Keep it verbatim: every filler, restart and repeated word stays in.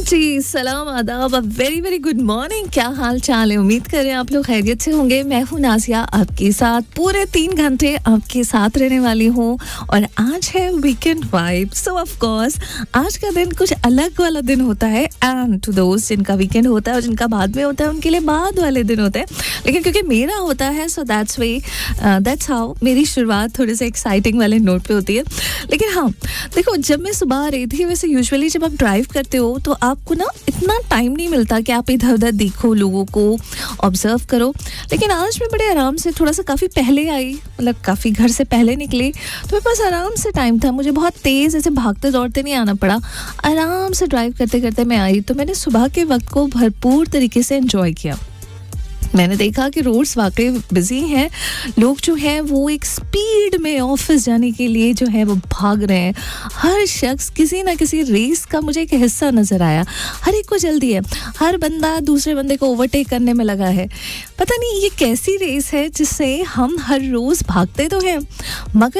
जी, सलाम आदाब, very very good morning. क्या हाल चाल है? उम्मीद कर रहे हैं आप लोग खैरियत से होंगे। मैं हूँ नाजिया, आपके साथ पूरे तीन घंटे आपके साथ रहने वाली हूँ। और आज है weekend vibe, so of course आज का दिन कुछ अलग वाला दिन होता है। एंड टू दोस्त जिनका वीकेंड होता है और जिनका बाद में होता है, उनके लिए बाद वाले दिन होते हैं। लेकिन क्योंकि मेरा होता है, so that's way that's how मेरी शुरुआत थोड़े से एक्साइटिंग वाले नोट पे होती है। लेकिन हाँ, देखो, जब मैं सुबह आ रही थी, वैसे यूजुअली जब आप ड्राइव करते हो तो आपको ना इतना टाइम नहीं मिलता कि आप इधर उधर देखो, लोगों को ऑब्जर्व करो। लेकिन आज मैं बड़े आराम से, थोड़ा सा काफ़ी पहले आई, मतलब काफ़ी घर से पहले निकली, तो मेरे पास आराम से टाइम था। मुझे बहुत तेज़ ऐसे भागते दौड़ते नहीं आना पड़ा। आराम से ड्राइव करते करते मैं आई, तो मैंने सुबह के वक्त को भरपूर तरीके से एंजॉय किया। मैंने देखा कि रोड्स वाकई बिजी हैं। लोग जो हैं वो एक स्पीड में ऑफिस जाने के लिए जो है वो भाग रहे हैं। हर शख्स किसी ना किसी रेस का मुझे एक हिस्सा नज़र आया। हर एक को जल्दी है, हर बंदा दूसरे बंदे को ओवरटेक करने में लगा है। पता नहीं ये कैसी रेस है जिससे हम हर रोज़ भागते तो हैं, मगर